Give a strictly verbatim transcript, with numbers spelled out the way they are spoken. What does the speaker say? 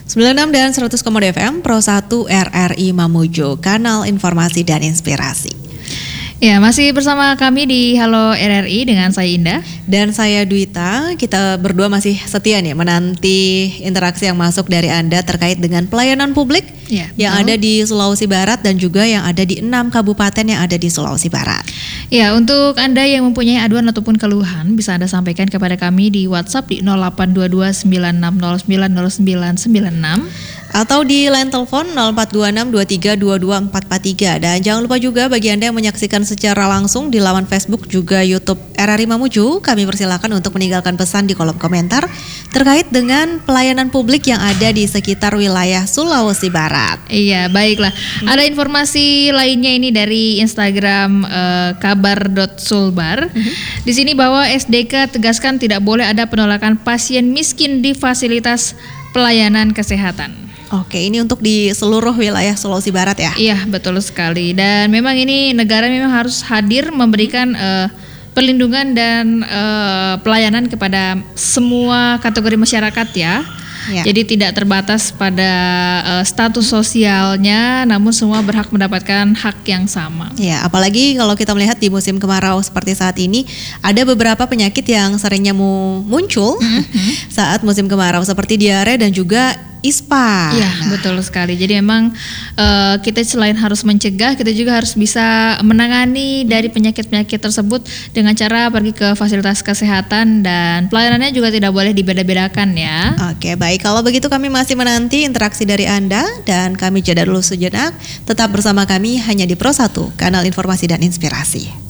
sembilan puluh enam dan seratus koma dua F M Pro satu R R I Mamuju, kanal informasi dan inspirasi. Ya, masih bersama kami di Halo R R I dengan saya Indah dan saya Dwita. Kita berdua masih setia nih menanti interaksi yang masuk dari Anda terkait dengan pelayanan publik ya, yang betul. ada di Sulawesi Barat dan juga yang ada di enam kabupaten yang ada di Sulawesi Barat. Ya, untuk Anda yang mempunyai aduan ataupun keluhan bisa Anda sampaikan kepada kami di WhatsApp di nol delapan dua dua sembilan enam nol sembilan nol sembilan sembilan enam atau di line telepon nol empat dua enam dua tiga dua dua empat empat tiga. Dan jangan lupa juga bagi Anda yang menyaksikan secara langsung di laman Facebook juga YouTube R R I Mamuju, kami persilakan untuk meninggalkan pesan di kolom komentar terkait dengan pelayanan publik yang ada di sekitar wilayah Sulawesi Barat. Iya, baiklah. Hmm. Ada informasi lainnya ini dari Instagram uh, kabar dot sulbar. Hmm. Di sini bahwa S D K tegaskan tidak boleh ada penolakan pasien miskin di fasilitas pelayanan kesehatan. Oke, ini untuk di seluruh wilayah Sulawesi Barat ya? Iya, betul sekali. Dan memang ini negara memang harus hadir memberikan uh, perlindungan dan uh, pelayanan kepada semua kategori masyarakat ya. Ya. Jadi tidak terbatas pada uh, status sosialnya, namun semua berhak mendapatkan hak yang sama. Ya, apalagi kalau kita melihat di musim kemarau seperti saat ini, ada beberapa penyakit yang seringnya muncul mm-hmm. saat musim kemarau seperti diare dan juga ispa. Iya, nah. betul sekali. Jadi memang uh, kita selain harus mencegah, kita juga harus bisa menangani dari penyakit-penyakit tersebut dengan cara pergi ke fasilitas kesehatan dan pelayanannya juga tidak boleh dibeda-bedakan ya. Oke, baik. Kalau begitu kami masih menanti interaksi dari Anda dan kami jeda dulu sejenak. Tetap bersama kami hanya di Pro satu, kanal informasi dan inspirasi.